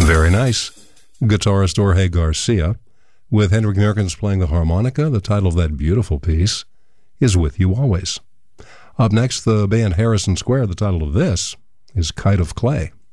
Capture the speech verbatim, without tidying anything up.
Very nice. Guitarist Jorge Garcia, with Hendrik Merkens playing the harmonica. The title of that beautiful piece is With You Always. Up next, the band Harrison Square. The title of this is Kite of Clay.